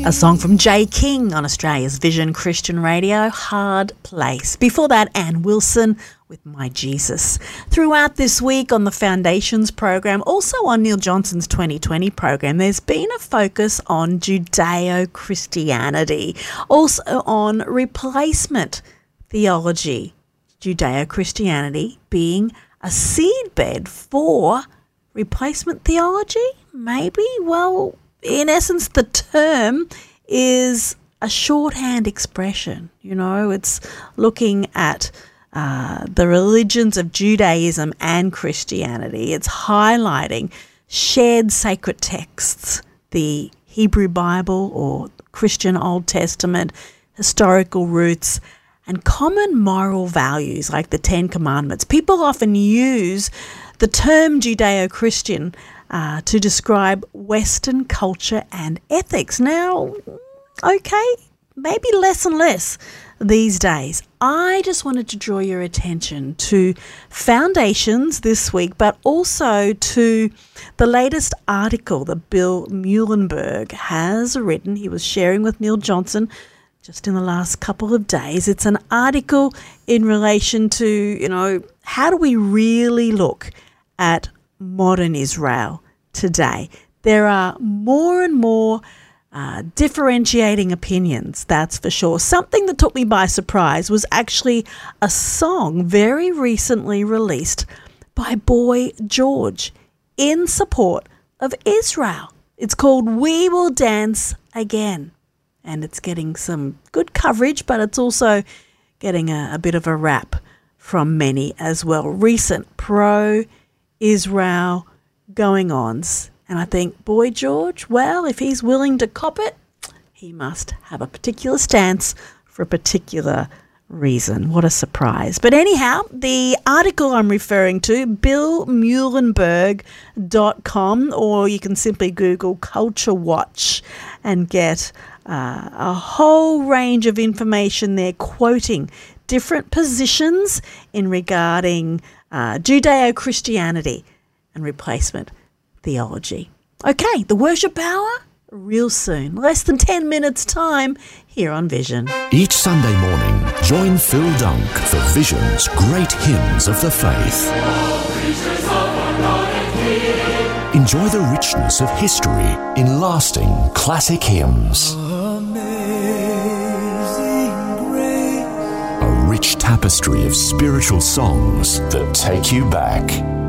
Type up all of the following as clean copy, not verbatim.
A song from Jay King on Australia's Vision Christian Radio, Hard Place. Before that, Ann Wilson with My Jesus. Throughout this week on the Foundations program, also on Neil Johnson's 2020 program, there's been a focus on Judeo-Christianity, also on replacement theology. Judeo-Christianity being a seedbed for replacement theology? Maybe? Well, in essence, the term is a shorthand expression. You know, it's looking at the religions of Judaism and Christianity. It's highlighting shared sacred texts, the Hebrew Bible or Christian Old Testament, historical roots, and common moral values like the Ten Commandments. People often use the term Judeo-Christian to describe Western culture and ethics. Now, okay, maybe less and less these days. I just wanted to draw your attention to Foundations this week, but also to the latest article that Bill Muehlenberg has written. He was sharing with Neil Johnson just in the last couple of days. It's an article in relation to, you know, how do we really look at modern Israel today? There are more and more differentiating opinions, that's for sure. Something that took me by surprise was actually a song very recently released by Boy George in support of Israel. It's called We Will Dance Again, and it's getting some good coverage, but it's also getting a bit of a rap from many as well. Recent pro-Israel going-ons. And I think, Boy George, well, if he's willing to cop it, he must have a particular stance for a particular reason. What a surprise. But anyhow, the article I'm referring to, billmuehlenberg.com, or you can simply Google Culture Watch and get a whole range of information there quoting different positions in regarding Judeo-Christianity and replacement theology. Okay, the worship hour, real soon. Less than 10 minutes time here on Vision. Each Sunday morning, join Phil Dunk for Vision's Great Hymns of the Faith. Enjoy the richness of history in lasting classic hymns. A rich tapestry of spiritual songs that take you back.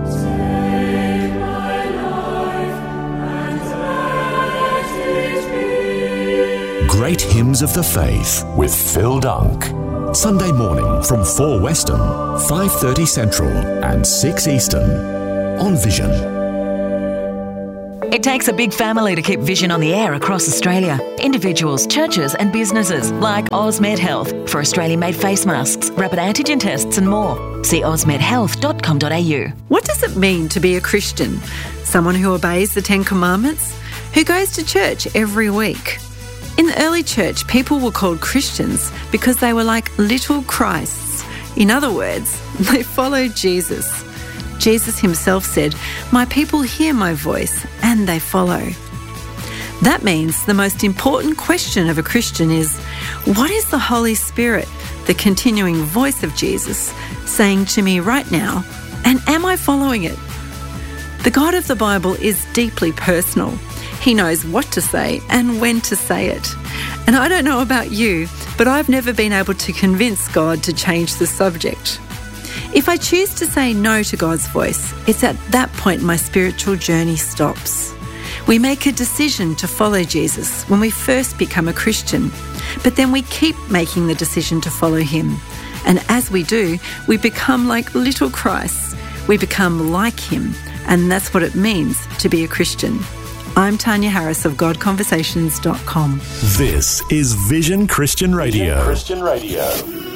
Great Hymns of the Faith with Phil Dunk. Sunday morning from 4 Western, 5:30 Central and 6 Eastern on Vision. It takes a big family to keep Vision on the air across Australia. Individuals, churches and businesses like Osmed Health for Australian-made face masks, rapid antigen tests and more. See osmedhealth.com.au. What does it mean to be a Christian? Someone who obeys the Ten Commandments? Who goes to church every week? In the early church, people were called Christians because they were like little Christs. In other words, they followed Jesus. Jesus himself said, "My people hear my voice and they follow." That means the most important question of a Christian is, what is the Holy Spirit, the continuing voice of Jesus, saying to me right now, and am I following it? The God of the Bible is deeply personal. He knows what to say and when to say it. And I don't know about you, but I've never been able to convince God to change the subject. If I choose to say no to God's voice, it's at that point my spiritual journey stops. We make a decision to follow Jesus when we first become a Christian, but then we keep making the decision to follow him. And as we do, we become like little Christs. We become like him, and that's what it means to be a Christian. I'm Tanya Harris of GodConversations.com. This is Vision Christian Radio. Christian Radio.